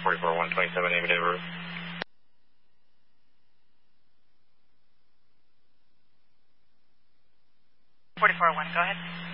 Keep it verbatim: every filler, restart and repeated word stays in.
forty-four one twenty-seven, name and date of birth. forty-four one, go ahead.